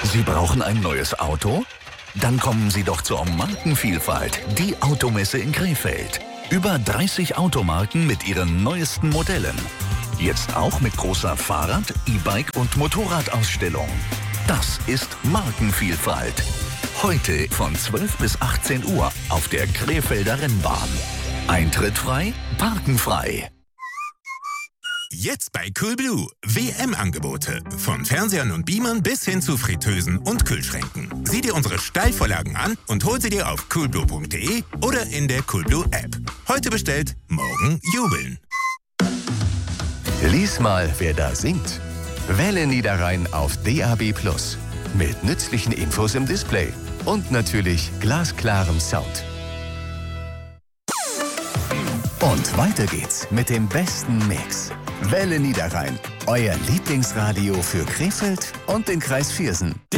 Sie brauchen ein neues Auto? Dann kommen Sie doch zur Markenvielfalt, die Automesse in Krefeld. Über 30 Automarken mit ihren neuesten Modellen. Jetzt auch mit großer Fahrrad-, E-Bike- und Motorradausstellung. Das ist Markenvielfalt. Heute von 12 bis 18 Uhr auf der Krefelder Rennbahn. Eintritt frei, Parken frei. Jetzt bei Coolblue. WM-Angebote. Von Fernsehern und Beamern bis hin zu Fritteusen und Kühlschränken. Sieh dir unsere Steilvorlagen an und hol sie dir auf coolblue.de oder in der Coolblue-App. Heute bestellt, morgen jubeln. Lies mal, wer da singt. Welle Niederrhein auf DAB+. Mit nützlichen Infos im Display. Und natürlich glasklarem Sound. Und weiter geht's mit dem besten Mix. Welle Niederrhein, euer Lieblingsradio für Krefeld und den Kreis Viersen.